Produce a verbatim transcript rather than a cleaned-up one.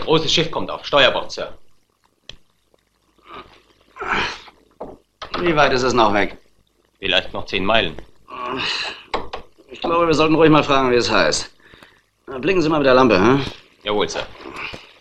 großes Schiff kommt auf. Steuerbord, Sir. Wie weit ist es noch weg? Vielleicht noch zehn Meilen. Ich glaube, wir sollten ruhig mal fragen, wie es heißt. Blicken Sie mal mit der Lampe, hm? Jawohl, Sir.